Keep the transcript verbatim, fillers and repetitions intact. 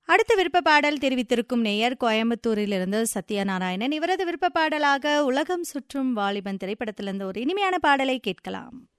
அடுத்த விருப்ப பாடல் தெரிவித்திருக்கும் நேயர் கோயம்புத்தூரிலிருந்து சத்யநாராயணன். இவரது விருப்ப பாடலாக உலகம் சுற்றும் வாலிபன் திரைப்படத்திலிருந்து ஒரு இனிமையான பாடலை கேட்கலாம்.